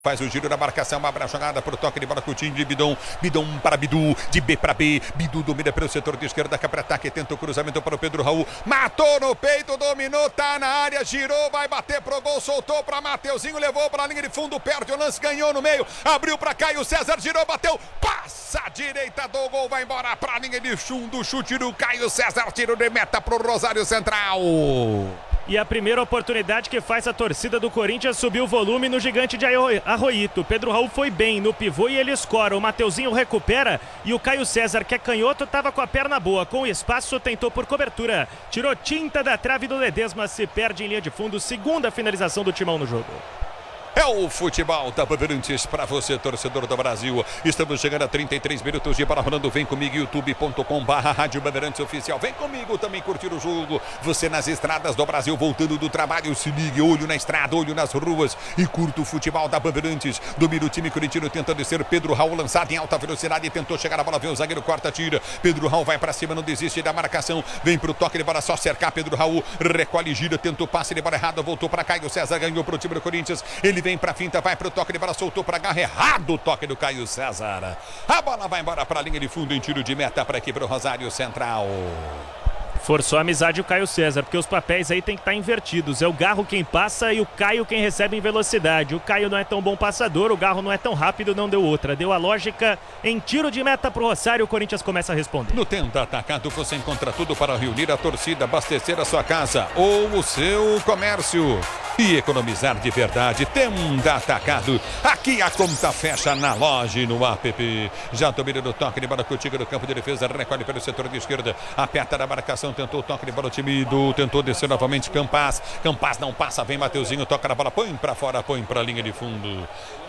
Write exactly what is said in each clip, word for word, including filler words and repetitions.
Faz o giro da marcação, abre a jogada para o toque de bola, Coutinho de Bidon, Bidon para Bidu, de B para B, Bidu domina pelo setor de esquerda, cá para ataque, tenta o cruzamento para o Pedro Raul, matou no peito, dominou, tá na área, girou, vai bater pro gol, soltou para Mateuzinho, levou para a linha de fundo, perde o lance, ganhou no meio, abriu para Caio César, girou, bateu, passa a direita do gol, vai embora para a linha de fundo, chute do Caio César, tiro de meta pro Rosário Central. E a primeira oportunidade que faz a torcida do Corinthians subir o volume no gigante de Arroito. Pedro Raul foi bem no pivô e ele escora. O Mateuzinho recupera e o Caio César, que é canhoto, estava com a perna boa. Com espaço, tentou por cobertura. Tirou tinta da trave do Ledesma, se perde em linha de fundo. Segunda finalização do Timão no jogo. É o futebol da Bandeirantes para você, torcedor do Brasil. Estamos chegando a trinta e três minutos de bola rolando. Vem comigo, youtube ponto com barra Rádio Bandeirantes Oficial. Vem comigo também curtir o jogo. Você nas estradas do Brasil, voltando do trabalho. Se ligue, olho na estrada, olho nas ruas. E curta o futebol da Bandeirantes. Domina o time corintiano, tenta descer. Pedro Raul lançado em alta velocidade. Tentou chegar a bola, vem o zagueiro, corta, tira. Pedro Raul vai para cima, não desiste da marcação. Vem pro toque de bola, só cercar. Pedro Raul recolhe, gira, tentou passe de bola errado. Voltou para Caio César, ganhou pro time do Corinthians. Ele vem pra finta, vai pro toque de bola, soltou pra garra, errado o toque do Caio César. A bola vai embora pra linha de fundo em tiro de meta para aqui pro Rosário Central. Forçou a amizade o Caio César, porque os papéis aí tem que estar invertidos. É o Garro quem passa e o Caio quem recebe em velocidade. O Caio não é tão bom passador, o Garro não é tão rápido, não deu outra. Deu a lógica em tiro de meta pro Rosário, o Corinthians começa a responder. No Tenda Atacado você encontra tudo para reunir a torcida, abastecer a sua casa ou o seu comércio e economizar de verdade. Tenda Atacado, aqui a conta fecha na loja e no app. Já domina do toque de bola, Coutinho no campo de defesa, recolhe pelo setor de esquerda, aperta na marcação, tentou o toque de bola, o time do tentou descer novamente, Campas, Campas não passa, vem Mateuzinho, toca na bola, põe pra fora, põe pra linha de fundo.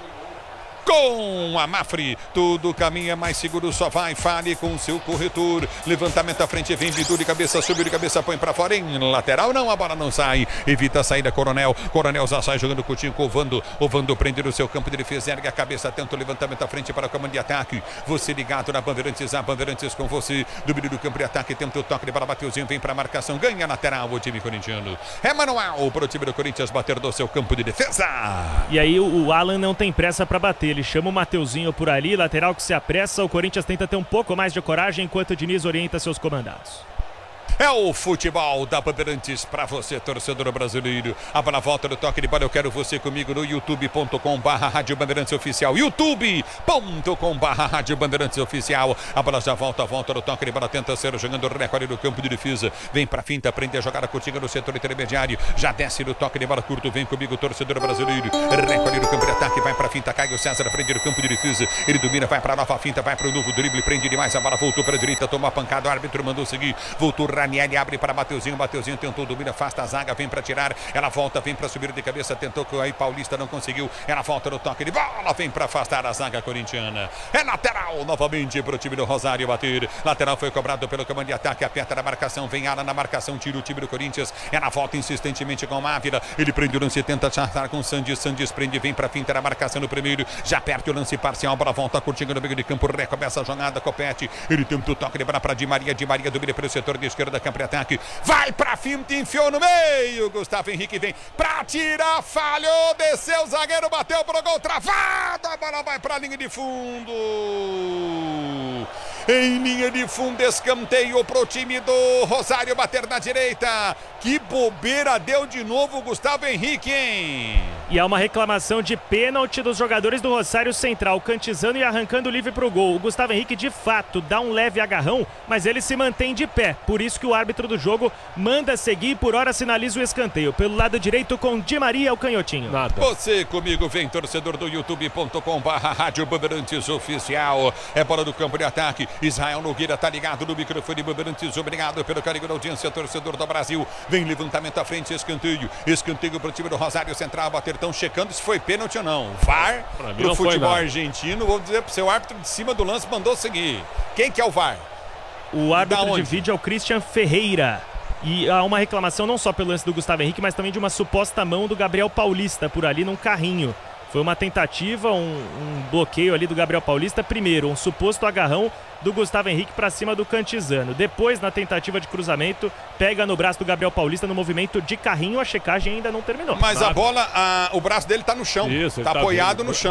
Com a Mafre, tudo caminha mais seguro, só vai, fale com seu corretor. Levantamento à frente, vem Bidu de cabeça, subiu de cabeça, põe pra fora, em lateral, não, a bola não sai, evita a saída, Coronel, Coronel já sai jogando Coutinho com o Ovando, Ovando prende no seu campo de defesa, ergue a cabeça, tenta o levantamento à frente para o comando de ataque, você ligado na Bandeirantes, a Bandeirantes com você, domínio do campo de ataque, tenta o toque de bola, Mateuzinho, vem pra marcação, ganha lateral o time corintiano, é manual pro time do Corinthians bater do seu campo de defesa. E aí o, o Alan não tem pressa pra bater, ele chama o Mateuzinho por ali, lateral que se apressa, o Corinthians tenta ter um pouco mais de coragem enquanto o Diniz orienta seus comandados. É o futebol da Bandeirantes para você, torcedor brasileiro. A bola volta do toque de bola, eu quero você comigo no youtube ponto com barra Rádio Bandeirantes Oficial. youtube ponto com barra Rádio Bandeirantes Oficial. A bola já volta, volta do toque de bola, tenta ser jogando o recorde do campo de defesa. Vem pra finta, prende a jogada Coutinho no setor intermediário. Já desce no toque de bola curto, vem comigo, torcedor brasileiro. Recorde do campo de ataque, vai pra finta, Caio César prende no campo de defesa. Ele domina, vai pra nova finta, vai pro novo drible, prende demais a bola, voltou pra direita, tomou a pancada, o árbitro mandou seguir, voltou Ranieri, abre para Mateuzinho, Mateuzinho tentou, domina, afasta a zaga, vem para tirar, ela volta, vem para subir de cabeça, tentou que aí Paulista não conseguiu, ela volta no toque de bola, vem para afastar a zaga corintiana, é lateral novamente para o time do Rosário bater, lateral foi cobrado pelo comando de ataque, aperta na marcação, vem Alan na marcação, tira o time do Corinthians, ela volta insistentemente com o Ávila, ele prende o lance, tenta chartar com o Sandes, Sandes prende, vem para finta na marcação no primeiro, já perde o lance parcial, bola volta curtindo no meio de campo, recomeça a jogada, Copete, ele tenta o toque de bola para Di Maria, Di Maria domina pelo setor de esquerda, campo de ataque, vai pra finta, enfiou no meio, Gustavo Henrique vem pra tirar, falhou, desceu o zagueiro, bateu pro gol, travado, a bola vai pra linha de fundo, em linha de fundo, escanteio pro time do Rosário bater na direita, que bobeira deu de novo o Gustavo Henrique, hein? E há uma reclamação de pênalti dos jogadores do Rosário Central, cantizando e arrancando livre pro gol. O Gustavo Henrique de fato dá um leve agarrão, mas ele se mantém de pé, por isso que o árbitro do jogo manda seguir e por hora sinaliza o escanteio. Pelo lado direito com Di Maria, o canhotinho. Nada. Você comigo, vem torcedor do youtube ponto com barra Rádio Bandeirantes Oficial. É bola do campo de ataque. Israel Nogueira tá ligado no microfone Bandeirantes. Obrigado pelo carinho da audiência, torcedor do Brasil. Vem levantamento à frente, escanteio. Escanteio pro time do Rosário Central. Bater, tão checando se foi pênalti ou não. V A R pro futebol argentino. Vou dizer pro seu árbitro de cima do lance mandou seguir. Quem que é o V A R? O árbitro de vídeo é o Christian Ferreira. E há uma reclamação não só pelo lance do Gustavo Henrique, mas também de uma suposta mão do Gabriel Paulista por ali num carrinho. Foi uma tentativa, um, um bloqueio ali do Gabriel Paulista. Primeiro, um suposto agarrão do Gustavo Henrique para cima do Cantizano. Depois, na tentativa de cruzamento, pega no braço do Gabriel Paulista no movimento de carrinho. A checagem ainda não terminou. Mas a bola, a, o braço dele tá no chão. Isso, tá tá apoiado vendo. no chão.